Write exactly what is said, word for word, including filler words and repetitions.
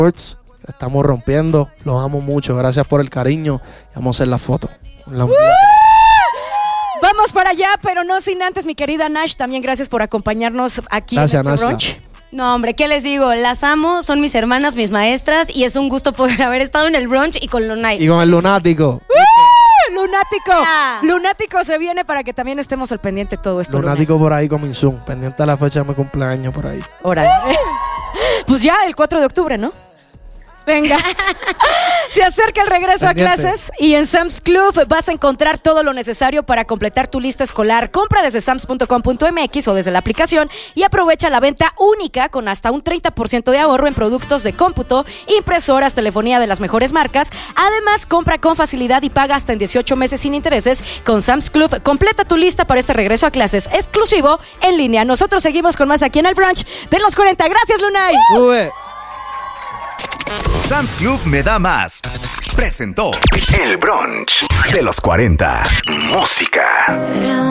Sports. Estamos rompiendo, los amo mucho. Gracias por el cariño. Vamos a hacer la foto. La... Vamos para allá, pero no sin antes, mi querida Nash, también gracias por acompañarnos aquí gracias, en este Nash. brunch. No, hombre, ¿qué les digo? Las amo, son mis hermanas, mis maestras, y es un gusto poder haber estado en el brunch y con Lunay. Y con el lunático. ¡Uh! ¡Lunático! Ah. Lunático se viene para que también estemos al pendiente de todo esto. Lunático por ahí con Minsun. Pendiente de la fecha de mi cumpleaños por ahí. Órale. Pues ya, el cuatro de octubre, ¿no? Venga. Se acerca el regreso Pendiente. a clases y en Sam's Club vas a encontrar todo lo necesario para completar tu lista escolar. Compra desde sams punto com punto m x o desde la aplicación y aprovecha la venta única con hasta un treinta por ciento de ahorro en productos de cómputo, impresoras, telefonía de las mejores marcas. Además, compra con facilidad y paga hasta en dieciocho meses sin intereses con Sam's Club. Completa tu lista para este regreso a clases exclusivo en línea. Nosotros seguimos con más aquí en el brunch de los cuarenta. Gracias, Lunay. Sube. Sam's Club me da más. Presentó El Brunch de los cuarenta. Música.